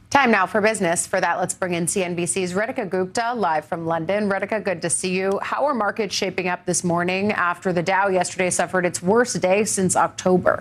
Time now for business. For that, let's bring in CNBC's Ritika Gupta live from London. Ritika, good to see you. How are markets shaping up this morning after the Dow yesterday suffered its worst day since October?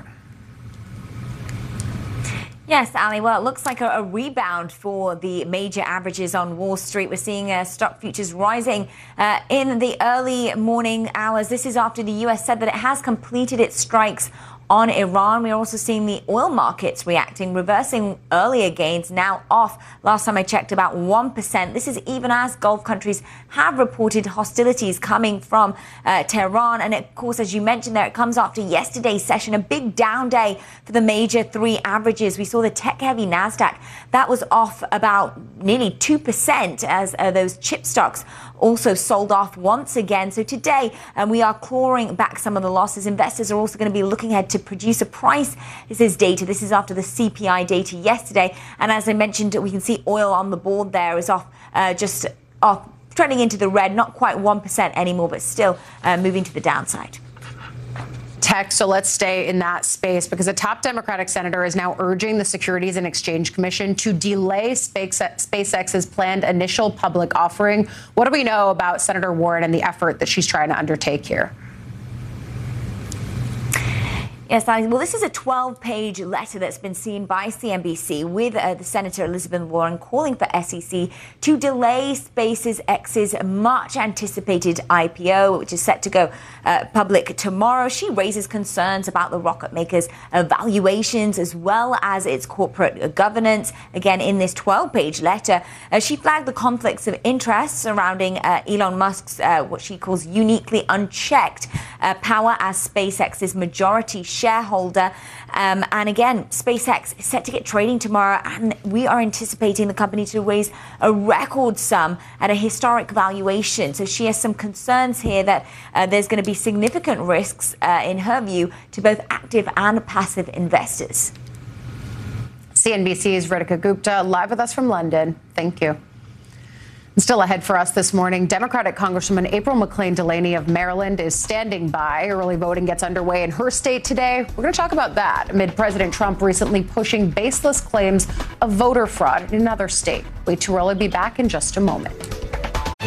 Yes, Ali. Well, it looks like a rebound for the major averages on Wall Street. We're seeing stock futures rising in the early morning hours. This is after the U.S. said that it has completed its strikes on Iran. We're also seeing the oil markets reacting, reversing earlier gains, now off. Last time I checked, about 1%. This is even as Gulf countries have reported hostilities coming from Tehran. And of course, as you mentioned there, it comes after yesterday's session, a big down day for the major three averages. We saw the tech-heavy NASDAQ. That was off about nearly 2% as those chip stocks also sold off once again. So today, we are clawing back some of the losses. Investors are also going to be looking ahead to producer price. This is data. This is after the CPI data yesterday. And as I mentioned, we can see oil on the board there is off, just off, trending into the red, not quite 1% anymore, but still moving to the downside. Tech, so let's stay in that space because a top Democratic senator is now urging the Securities and Exchange Commission to delay SpaceX's planned initial public offering. What do we know about Senator Warren and the effort that she's trying to undertake here? Yes, well, this is a 12-page letter that's been seen by CNBC with the Senator Elizabeth Warren calling for SEC to delay SpaceX's much-anticipated IPO, which is set to go public tomorrow. She raises concerns about the rocket maker's valuations as well as its corporate governance. Again, in this 12-page letter, she flagged the conflicts of interest surrounding Elon Musk's what she calls uniquely unchecked power as SpaceX's majority shareholder. And again, SpaceX is set to get trading tomorrow, and we are anticipating the company to raise a record sum at a historic valuation. So she has some concerns here that there's going to be significant risks, in her view, to both active and passive investors. CNBC's Ritika Gupta live with us from London. Thank you. Still ahead for us this morning, Democratic Congresswoman April McClain Delaney of Maryland is standing by. Early voting gets underway in her state today. We're going to talk about that amid President Trump recently pushing baseless claims of voter fraud in another state. Wait till we'll be back in just a moment.